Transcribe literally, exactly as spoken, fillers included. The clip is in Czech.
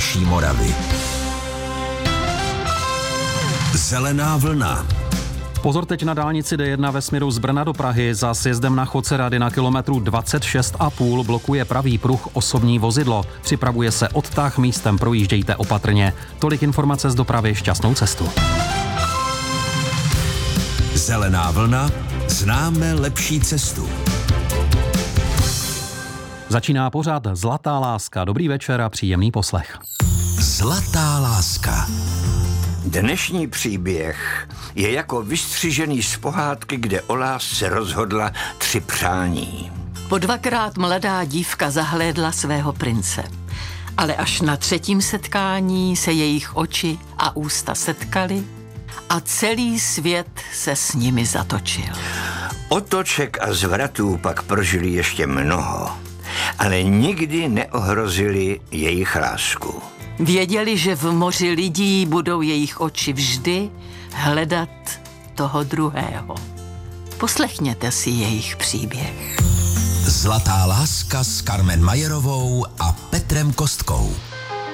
naší Moravy. Zelená vlna. Pozor teď na dálnici D jedna ve směru z Brna do Prahy. Za sjezdem na Chodce Rady na kilometru dvacet šest a půl blokuje pravý pruh osobní vozidlo. Připravuje se odtah, místem projíždějte opatrně. Tolik informace z dopravy, šťastnou cestu. Zelená vlna, známe lepší cestu. Začíná pořad Zlatá láska. Dobrý večer a příjemný poslech. Zlatá láska. Dnešní příběh je jako vystřižený z pohádky, kde o lásce rozhodla tři přání. Po dvakrát mladá dívka zahlédla svého prince. Ale až na třetím setkání se jejich oči a ústa setkaly a celý svět se s nimi zatočil. Otoček a zvratů pak prožili ještě mnoho, ale nikdy neohrozili jejich lásku. Věděli, že v moři lidí budou jejich oči vždy hledat toho druhého. Poslechněte si jejich příběh. Zlatá láska s Carmen Majerovou a Petrem Kostkou.